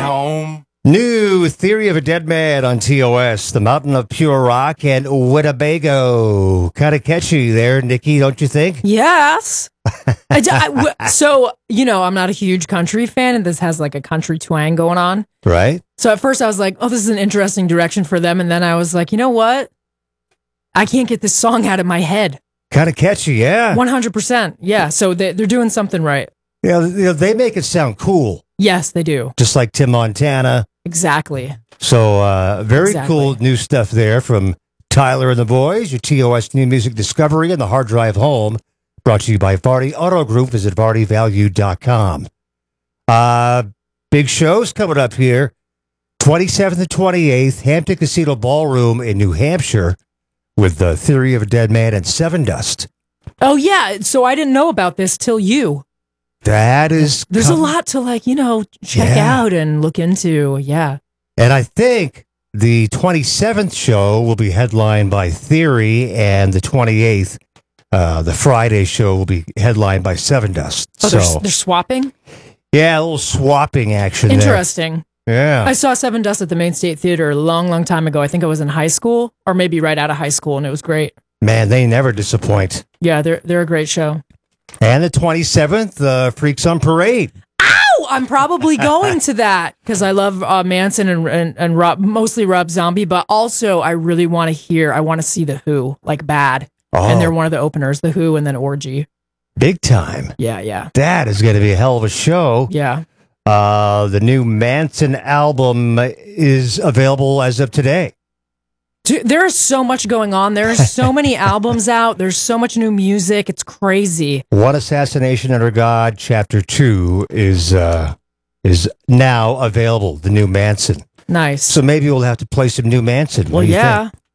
home. New Theory of a Dead Man on TOS, The Mountain of Pure Rock, and Winnebago. Kind of catchy there, Nikki, don't you think? Yes. So, I'm not a huge country fan, and this has like a country twang going on. Right. So at first I was like, oh, this is an interesting direction for them. And then I was like, you know what? I can't get this song out of my head. Kind of catchy, yeah. 100%. Yeah. So they're doing something right. Yeah, they make it sound cool. Yes, they do. Just like Tim Montana. Exactly. So very cool new stuff there from Tyler and the Boys, your TOS New Music Discovery and the Hard Drive Home. Brought to you by Vardy Auto Group. Visit VardyValue.com. Big shows coming up here. 27th and 28th, Hampton Casino Ballroom in New Hampshire with the Theory of a Dead Man and Seven Dust. Oh, yeah. So I didn't know about this till you. That is... There's a lot to check out and look into. Yeah. And I think the 27th show will be headlined by Theory, and the 28th, the Friday show, will be headlined by Seven Dust. Oh, they're swapping? Yeah, a little swapping action. Interesting. There. Yeah. I saw Seven Dust at the Main State Theater a long, long time ago. I think I was in high school, or maybe right out of high school, and it was great. Man, they never disappoint. Yeah, they're a great show. And the 27th, Freaks on Parade. Ow! I'm probably going to that because I love Manson and Rob, mostly Rob Zombie, but also I really want to see The Who, like bad. Oh. And they're one of the openers, The Who and then Orgy. Big time. Yeah. That is going to be a hell of a show. Yeah. The new Manson album is available as of today. Dude, there is so much going on. There's so many albums out. There's so much new music. It's crazy. One Assassination Under God, Chapter 2 is now available, the new Manson. Nice. So maybe we'll have to play some new Manson. Well, yeah.